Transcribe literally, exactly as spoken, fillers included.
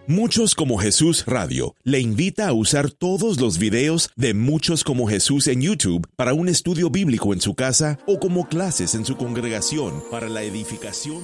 Muchos como Jesús Radio le invita a usar todos los videos de Muchos como Jesús en YouTube para un estudio bíblico en su casa o como clases en su congregación para la edificación